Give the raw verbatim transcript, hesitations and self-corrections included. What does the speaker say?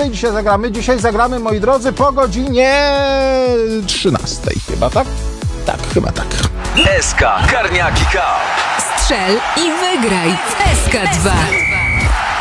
której dzisiaj zagramy? Dzisiaj zagramy, moi drodzy, po godzinie trzynastej chyba, tak? Tak, chyba tak. S K Karniaki Cup. Strzel i wygraj w S K dwa.